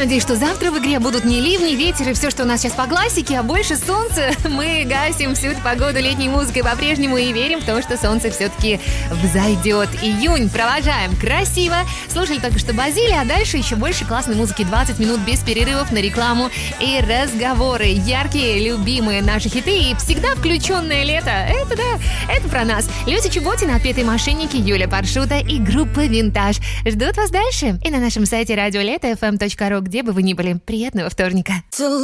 надеюсь, что завтра в игре будут не ливни, ветер и все, что у нас сейчас по классике, а больше солнца. Мы гасим всю эту погоду летней музыкой по-прежнему и верим в то, что солнце все-таки взойдет. Июнь провожаем красиво. Слушали только что Базилия, а дальше еще больше классной музыки. 20 минут без перерывов на рекламу и разговоры. Яркие, любимые наши хиты и всегда включенное лето. Это да, это про нас. Люся Чеботина, «Отпетые мошенники», Юля Паршута и группа «Винтаж» ждут вас дальше. И на нашем сайте радиолето.fm.ru, где бы вы ни были. Приятного вторника.